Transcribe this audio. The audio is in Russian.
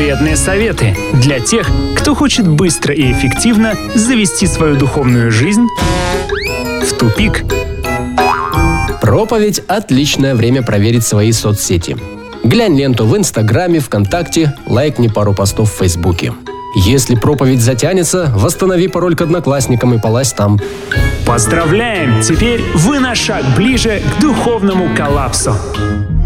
Вредные советы для тех, кто хочет быстро и эффективно завести свою духовную жизнь в тупик. Проповедь – отличное время проверить свои соцсети. Глянь ленту в Инстаграме, ВКонтакте, лайкни пару постов в Фейсбуке. Если проповедь затянется, восстанови пароль к Одноклассникам и полазь там. Поздравляем! Теперь вы на шаг ближе к духовному коллапсу.